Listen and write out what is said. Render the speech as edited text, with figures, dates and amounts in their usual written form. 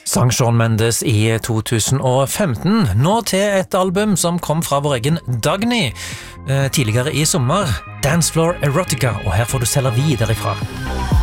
Sang Shawn Mendes i 2015, nå til et album som kom fra vår egen Dagny tidligere i sommer, Dance Floor Erotica, og her får du Selavi derifra.